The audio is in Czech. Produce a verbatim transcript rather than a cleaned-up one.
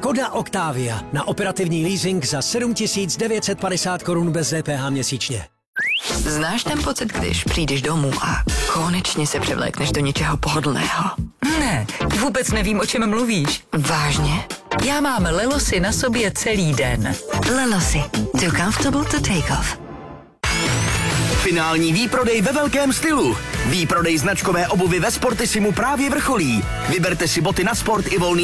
Škoda Octavia na operativní leasing za sedm tisíc devět set padesát korun bez D P H měsíčně. Znáš ten pocit, když přijdeš domů a konečně se převlékneš do něčeho pohodlného? Ne, vůbec nevím, o čem mluvíš. Vážně? Já mám Lelosy na sobě celý den. Lelosy. Too comfortable to take off. Finální výprodej ve velkém stylu. Výprodej značkové obuvy ve Sportissimu právě vrcholí. Vyberte si boty na sport i volný